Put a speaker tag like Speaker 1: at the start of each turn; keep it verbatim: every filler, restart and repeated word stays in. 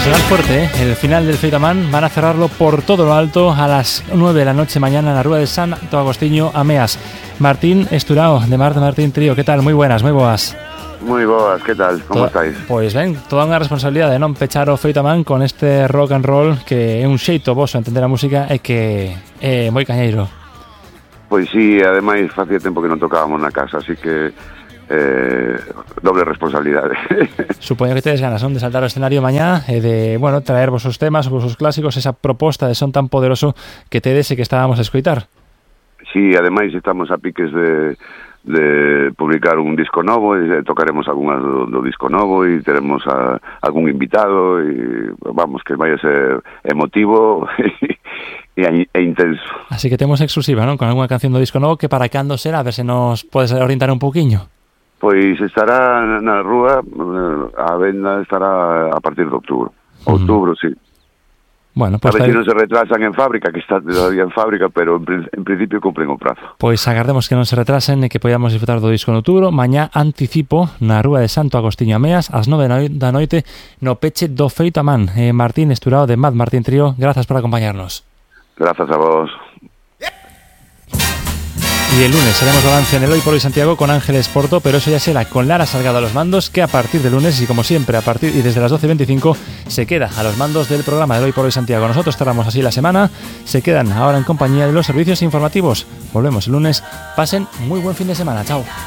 Speaker 1: sonar fuerte, ¿eh? El final del Feitaman van a cerrarlo por todo lo alto a las nueve de la noche mañana en la Rúa de Santo Agostinho, Ameas. Martín Esturao, de Mar de Martín Trío, ¿qué tal? Muy buenas, moi boas.
Speaker 2: Moi boas, que tal? Como
Speaker 1: Toda,
Speaker 2: estáis?
Speaker 1: Pois ben, toda unha responsabilidade de non pechar o Feitaman con este rock and roll que é un xeito voso a entender a música e que é moi cañeiro.
Speaker 2: Pois sí, ademais facía tempo que non tocábamos na casa, así que eh, doble responsabilidade.
Speaker 1: Supoño que tedes ganas, non, de saltar ao escenario mañá e de, bueno, traer vosos temas, vosos clásicos, esa proposta de son tan poderoso que tedes e que estábamos a escoitar.
Speaker 2: Sí, ademais estamos a piques de, de publicar un disco novo e tocaremos algunhas do, do disco novo e teremos a, algún invitado e vamos, que vai a ser emotivo e, e intenso.
Speaker 1: Así que temos exclusiva, non? Con algunha canción do disco novo que para cando será, a ver se nos podes orientar un pouquiño. Pois
Speaker 2: estará na rúa, a venda estará a partir de outubro. Outubro, uh-huh. Sí.
Speaker 1: Bueno, pues
Speaker 2: a ver se si non se retrasan en fábrica, que está todavía en fábrica, pero en, en principio cumplen o prazo.
Speaker 1: Pois agardemos que non se retrasen e que podamos disfrutar do disco en outubro. Mañá anticipo na Rúa de Santo Agostinho Ameas ás nove da noite no peche do Feitaman. Eh, Martín Esturao de Mad Martín Trío, grazas por acompañarnos.
Speaker 2: Grazas a vos.
Speaker 1: Y el lunes haremos balance en el Hoy por Hoy Santiago con Ángeles Porto, pero eso ya será con Lara Salgado a los mandos, que a partir de lunes y como siempre a partir y desde las doce y veinticinco se queda a los mandos del programa del Hoy por Hoy Santiago. Nosotros cerramos así la semana, se quedan ahora en compañía de los servicios informativos. Volvemos el lunes, pasen muy buen fin de semana, chao.